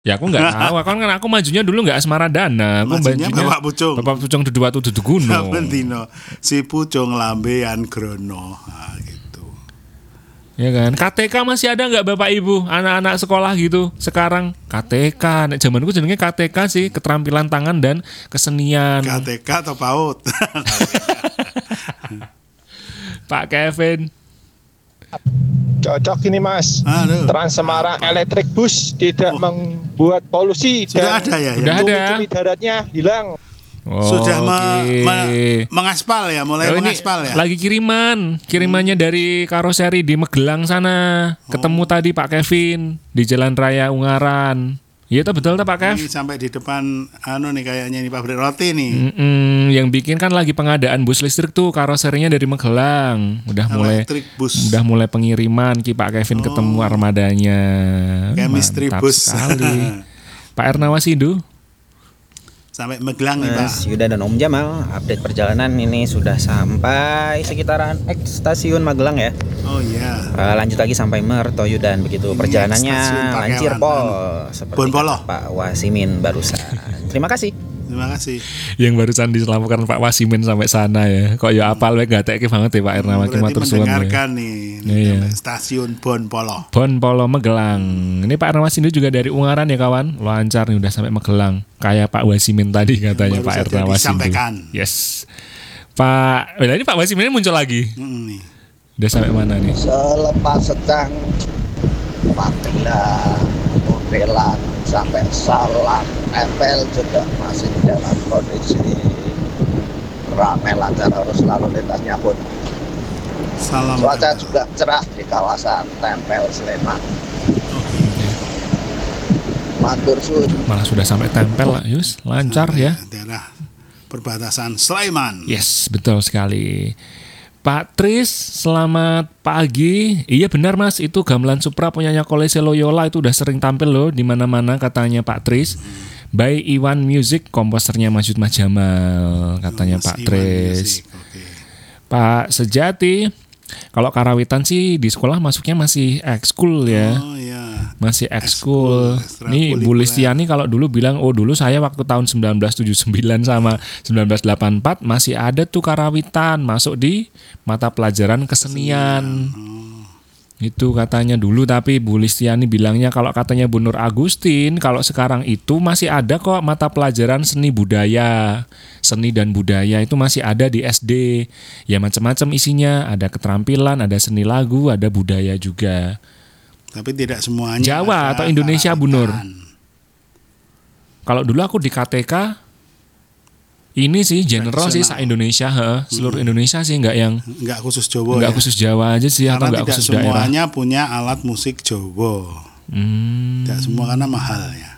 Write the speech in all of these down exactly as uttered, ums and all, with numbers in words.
Ya aku nggak tahu, kan kan aku majunya dulu nggak Asmaradana, aku majunya majunya Bapak Pucung. Bapak Pucung dudu watu dudu gunung. Bentino si Pucung lambean grono, nah, gitu. Ya kan, K T K masih ada nggak Bapak Ibu, anak-anak sekolah gitu sekarang? K T K, nek zamanku jenenge K T K sih, keterampilan tangan dan kesenian. K T K atau PAUD? Pak Kevin. Cocok ini Mas. Aduh. Trans Semarang Electric Bus tidak oh. membuat polusi. Sudah dan ada ya? Sudah ya? ada. Cumi daratnya hilang. Oh, Sudah okay. me, me, mengaspal ya, mulai oh, mengaspal ya. Lagi kiriman, kirimannya hmm. dari karoseri di Magelang sana. Ketemu oh. tadi Pak Kevin di Jalan Raya Ungaran. Iya tuh betul tuh Pak Kev. Ini sampai di depan anu nih kayaknya ini pabrik roti nih. Mm-mm, yang bikin kan lagi pengadaan bus listrik tuh, karoserinya dari Magelang. Udah Electric mulai bus. Udah mulai pengiriman Ki Pak Kevin oh. ketemu armadanya. Chemistry Mantap bus sekali. Pak Ernawasidu. Sampai Magelang nih Mas Pak. Yuda dan Om Jamal, update perjalanan ini sudah sampai sekitaran X stasiun Magelang ya. Oh iya. Uh, lanjut lagi sampai Mertoyudan begitu. Ini perjalanannya lancir pol seperti Pak Wasimin barusan. Terima kasih. Terima kasih. Yang barusan diselamatkan Pak Wasimin sampai sana ya. Kok ya apal wae gak teke banget ya Pak Ernawaki Berarti matur suwun. mendengarkan ya. nih iya. Stasiun Bon Polo. Bon Polo Magelang. Ini Pak Ernawaki juga dari Ungaran ya kawan. Lancar nih udah sampai Magelang. Kayak Pak Wasimin tadi katanya Pak Ernawaki. Disampaikan. Yes. Pak, ini Pak Wasimin muncul lagi. Mm, nih. Udah sampai mana nih? Selepas sedang Magelang, modelan sampai Salam Empel juga masih dalam kondisi ramai lancar arus lalu lintasnya pun. Salam. Cuaca juga cerah di kawasan Tempel Sleman. Matur suwun. Malah sudah sampai Tempel lah, Yus. Lancar ya. Daerah perbatasan Sleman. Yes, betul sekali. Pak Tris, selamat pagi. Iya benar Mas, itu gamelan Supra punyanya Kolese Loyola itu udah sering tampil loh di mana-mana katanya Pak Tris. Hmm. By Iwan Music, komposernya Majud Majamal katanya oh, Pak Tris. Okay. Pak Sejati, kalau Karawitan sih di sekolah masuknya masih ekskul ya. Oh iya. Masih ekskul. Nih Bu Listiani kalau dulu bilang, oh dulu saya waktu tahun sembilan belas tujuh puluh sembilan sama sembilan belas delapan puluh empat masih ada tuh Karawitan masuk di mata pelajaran kesenian. kesenian. Oh. Itu katanya dulu, tapi Bu Listiani bilangnya kalau katanya Bu Nur Agustin, kalau sekarang itu masih ada kok mata pelajaran seni budaya. Seni dan budaya itu masih ada di S D. Ya macam-macam isinya, ada keterampilan, ada seni lagu, ada budaya juga. Tapi tidak semuanya. Jawa atau Indonesia Bu Nur? Kalau dulu aku di K T K ini sih general sih se-Indonesia, he. seluruh hmm. Indonesia sih enggak yang enggak khusus Jawa. Enggak ya? khusus Jawa aja sih. Karena atau enggak khusus daerah. Semuanya punya alat musik Jawa. Hmm. Tidak semua karena mahal ya.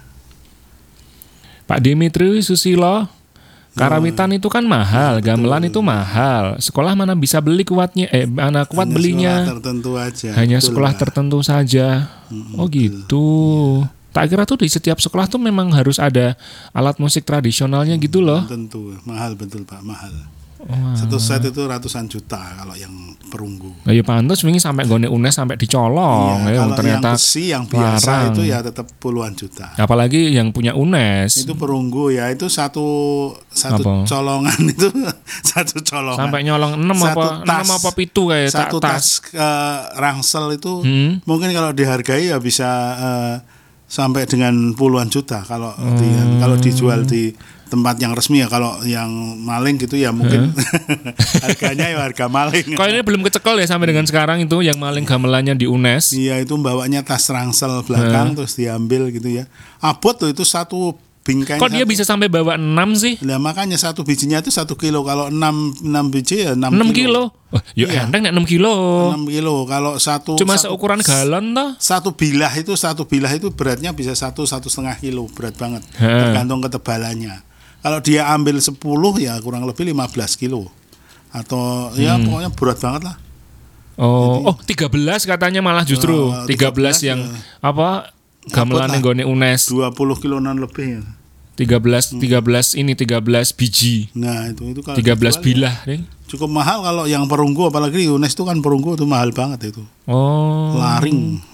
Pak Dimitri Susilo, Karawitan oh, itu kan mahal, ya, gamelan itu mahal. Sekolah mana bisa beli kuatnya? Eh, mana kuat hanya belinya? Sekolah tertentu aja. Hanya betul sekolah lah. tertentu saja. Hmm, oh betul. Gitu. Ya. Tak kira tuh di setiap sekolah tuh memang harus ada alat musik tradisionalnya gitu loh. Tentu, mahal betul Pak, mahal. Wow. Satu set itu ratusan juta kalau yang perunggu. Nah, ya pantas wingi sampai gone U N E S sampai dicolong. Iya, ya, kalau ternyata yang besi yang biasa larang. Itu ya tetap puluhan juta. Apalagi yang punya U N E S. Itu perunggu ya, itu satu satu apa? Colongan itu satu colongan. Sampai nyolong enam apa enam apa pitu kayak satu tas, tas uh, rangsel itu hmm? mungkin kalau dihargai ya bisa uh, sampai dengan puluhan juta kalau hmm. di, kalau dijual di tempat yang resmi ya. Kalau yang maling gitu ya mungkin hmm? harganya ya harga maling. Kalau ini belum kecekel ya sampai dengan sekarang itu yang maling gamelannya di U N E S. Iya, itu bawanya tas rangsel belakang hmm. terus diambil gitu ya. Abot tuh itu satu bingkai. Kok dia bisa sampai bawa enam sih? Nah makanya satu bijinya itu satu kilo. Kalau enam enam biji ya enam kilo. kilo. Oh, yuk iya. Enteng enam kilo. enam kilo. Kalau satu cuma satu, seukuran galon toh? Satu bilah itu satu bilah itu beratnya bisa satu satu setengah kilo, berat banget. He. Tergantung ketebalannya. Kalau dia ambil sepuluh ya kurang lebih lima belas kilo. Atau hmm. ya pokoknya berat banget lah. Oh, jadi, oh tiga belas katanya malah justru uh, tiga belas yang ya. Apa? Gamelan yang gone U N E S dua puluh kiloan lebih ya. tiga belas hmm. tiga belas ini tiga belas biji. Nah, itu itu kalau tiga belas bilah, ya. Cukup mahal kalau yang perunggu, apalagi U N E S itu kan perunggu itu mahal banget itu. Oh. Laring.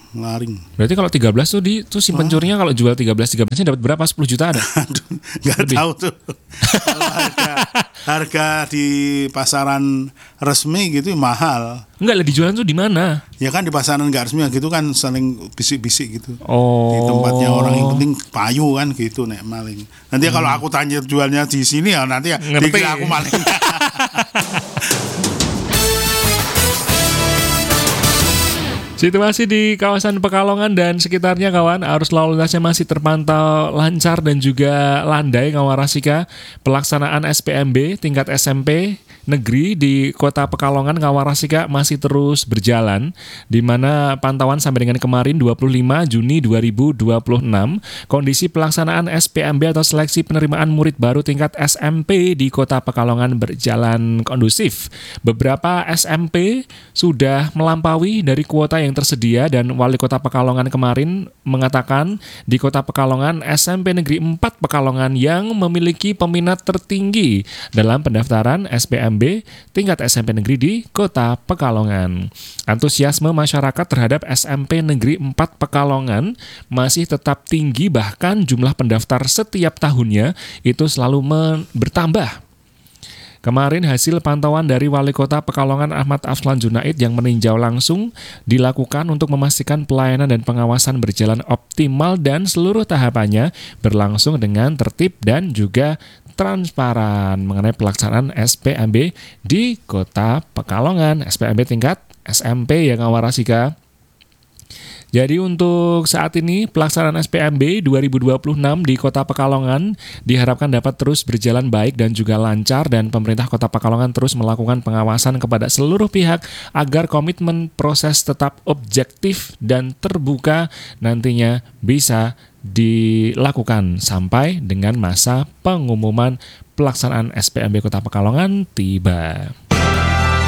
Laring. Berarti kalau tiga belas tuh di tuh si pencurinya kalau jual tiga belas tiga belasnya dapat berapa? sepuluh juta ada? Enggak tahu tuh. Kalau harga harga di pasaran resmi gitu mahal. Enggak lah, dijualan tuh di mana? Ya kan di pasaran enggak resmi gitu kan saling bisik-bisik gitu. Oh. Di tempatnya orang yang penting payu kan gitu nek maling. Nanti hmm. kalau aku tanya jualnya di sini ya nanti ya dikira aku maling. Situasi di kawasan Pekalongan dan sekitarnya kawan, arus lalu lintasnya masih terpantau lancar dan juga landai kawan Rasika. Pelaksanaan S P M B tingkat S M P negeri di Kota Pekalongan kawan Rasika masih terus berjalan, di mana pantauan sampai dengan kemarin dua puluh lima Juni dua ribu dua puluh enam, kondisi pelaksanaan S P M B atau seleksi penerimaan murid baru tingkat S M P di Kota Pekalongan berjalan kondusif. Beberapa S M P sudah melampaui dari kuota yang tersedia dan Wali Kota Pekalongan kemarin mengatakan di Kota Pekalongan S M P Negeri empat Pekalongan yang memiliki peminat tertinggi dalam pendaftaran S P M B tingkat S M P Negeri di Kota Pekalongan. Antusiasme masyarakat terhadap S M P Negeri empat Pekalongan masih tetap tinggi, bahkan jumlah pendaftar setiap tahunnya itu selalu men- bertambah. Kemarin hasil pantauan dari Wali Kota Pekalongan Ahmad Afslan Junaid yang meninjau langsung dilakukan untuk memastikan pelayanan dan pengawasan berjalan optimal dan seluruh tahapannya berlangsung dengan tertib dan juga transparan mengenai pelaksanaan S P M B di Kota Pekalongan, S P M B tingkat S M P ya kawan Rasika. Jadi untuk saat ini pelaksanaan S P M B dua ribu dua puluh enam di Kota Pekalongan diharapkan dapat terus berjalan baik dan juga lancar, dan pemerintah Kota Pekalongan terus melakukan pengawasan kepada seluruh pihak agar komitmen proses tetap objektif dan terbuka nantinya bisa dilakukan sampai dengan masa pengumuman pelaksanaan S P M B Kota Pekalongan tiba.